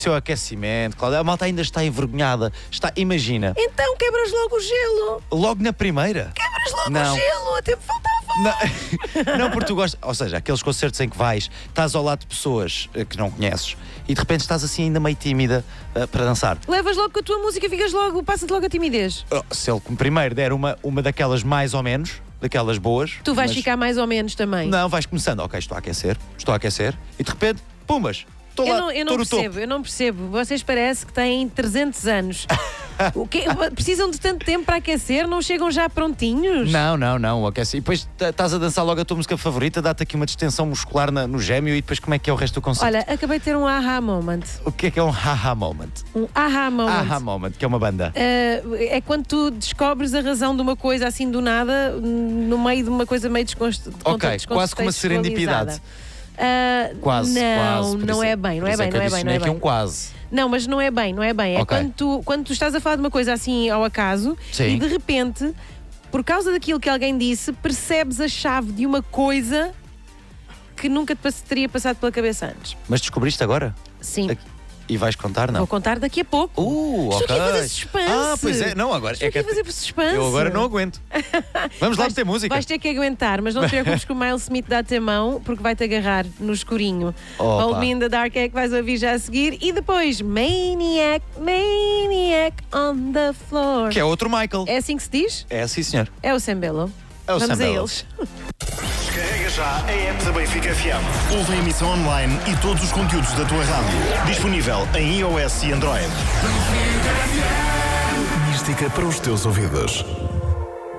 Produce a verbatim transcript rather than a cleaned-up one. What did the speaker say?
seu aquecimento, Cláudia. A malta ainda está envergonhada. Está, imagina. Então quebras logo o gelo. Logo na primeira. Quebras logo Não. o gelo, até me faltava. Não, não, porque tu gostas. Ou seja, aqueles concertos em que vais, estás ao lado de pessoas uh, que não conheces e de repente estás assim ainda meio tímida uh, para dançar. Levas logo com a tua música, ficas logo, passa-te logo a timidez. Uh, se ele primeiro der uma, uma daquelas mais ou menos, daquelas boas. Tu vais mas... ficar mais ou menos também. Não, vais começando. Ok, estou a aquecer, estou a aquecer e de repente, pumas. Estou Eu lá, não, eu não estou no percebo, topo. eu não percebo. Vocês parece que têm trezentos anos. O quê? Precisam de tanto tempo para aquecer? Não chegam já prontinhos? Não, não, não, aquece. E depois estás a dançar logo a tua música favorita, dá-te aqui uma distensão muscular na, no gêmeo e depois como é que é o resto do concerto? Olha, acabei de ter um aha moment. O que é que é um haha moment? Um aha moment. Aha moment, que é uma banda. Uh, é quando tu descobres a razão de uma coisa assim do nada, no meio de uma coisa meio desconst... Ok, quase como uma serendipidade. Uh, Quase, não, quase. não isso, é bem, não é bem, que não eu é bem, não é adicionei aqui bem. um quase. Não, mas não é bem, não é bem. É Ok. quando, tu, quando tu estás a falar de uma coisa assim ao acaso Sim. e de repente, por causa daquilo que alguém disse, percebes a chave de uma coisa que nunca te pass- teria passado pela cabeça antes. Mas descobriste agora? Sim. Aqui. E vais contar, não? Vou contar daqui a pouco. Uh, Estou ok. aqui a fazer suspense. Ah, pois é. Não, agora Estou é que aqui a fazer suspense. eu agora não aguento. Vamos lá Vais- ter música. Vais ter que aguentar, mas não te preocupes que o Miles Smith dá-te a mão porque vai-te agarrar no escurinho. Opa. Hold Me in the Dark é que vais ouvir já a seguir e depois Maniac, Maniac on the Floor. Que é outro Michael. É assim que se diz? É, sim, senhor. É o Sambelo. É o Vamos Sambelo. a eles. Descarrega já a app da Benfica F M. Ouve a emissão online e todos os conteúdos da tua rádio. Disponível em iOS e Android. Mística para os teus ouvidos.